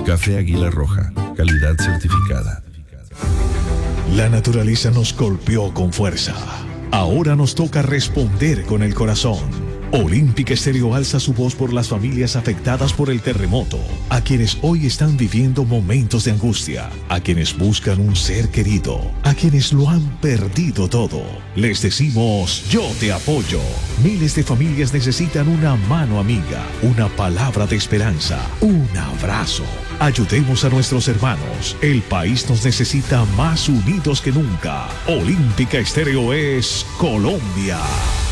Café Águila Roja, calidad certificada. La naturaleza nos golpeó con fuerza. Ahora nos toca responder con el corazón. Olímpica Estéreo alza su voz por las familias afectadas por el terremoto, a quienes hoy están viviendo momentos de angustia, a quienes buscan un ser querido, a quienes lo han perdido todo. Les decimos, yo te apoyo. Miles de familias necesitan una mano amiga, una palabra de esperanza, un abrazo. Ayudemos a nuestros hermanos. El país nos necesita más unidos que nunca. Olímpica Estéreo es Colombia.